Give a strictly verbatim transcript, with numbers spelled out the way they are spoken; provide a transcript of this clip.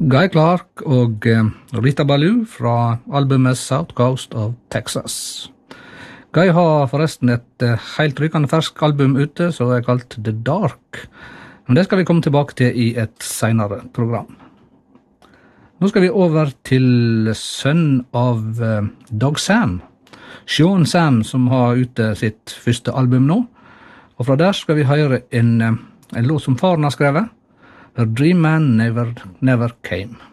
Guy Clark og Rita Ballou fra albumet South Coast of Texas. Guy har forresten et helt rykende fersk album ute, som er kalt The Dark. Men det skal vi komme tilbake til i et senere program. Nå skal vi over til sønn av Doug Sam, Sean Sam, som har ute sitt første album nå. Og fra der skal vi høre en, en låt som faren har skrevet, A Dream Man Never, Never Came.